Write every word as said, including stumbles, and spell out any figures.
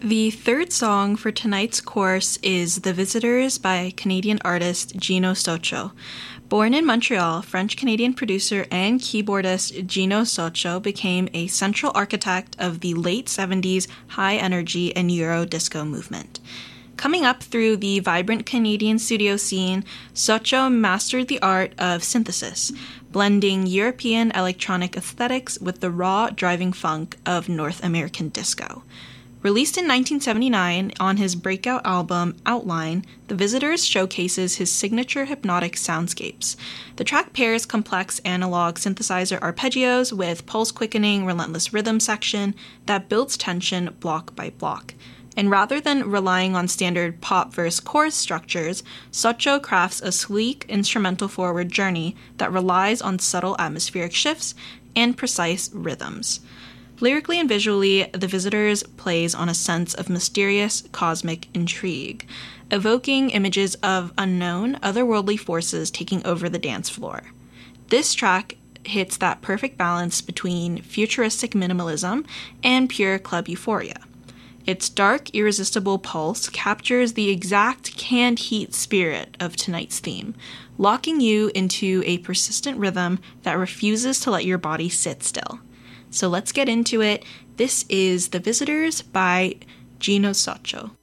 The third song for tonight's course is The Visitors by Canadian artist Gino Soccio. Born in Montreal, French-Canadian producer and keyboardist Gino Soccio became a central architect of the late seventies high-energy and Euro disco movement. Coming up through the vibrant Canadian studio scene, Soccio mastered the art of synthesis, blending European electronic aesthetics with the raw, driving funk of North American disco. Released in nineteen seventy-nine on his breakout album Outline, The Visitors showcases his signature hypnotic soundscapes. The track pairs complex analog synthesizer arpeggios with pulse-quickening, relentless rhythm section that builds tension block by block. And rather than relying on standard pop verse chorus structures, Soccio crafts a sleek instrumental forward journey that relies on subtle atmospheric shifts and precise rhythms. Lyrically and visually, The Visitors plays on a sense of mysterious cosmic intrigue, evoking images of unknown, otherworldly forces taking over the dance floor. This track hits that perfect balance between futuristic minimalism and pure club euphoria. Its dark, irresistible pulse captures the exact canned heat spirit of tonight's theme, locking you into a persistent rhythm that refuses to let your body sit still. So let's get into it. This is The Visitors by Gino Soccio.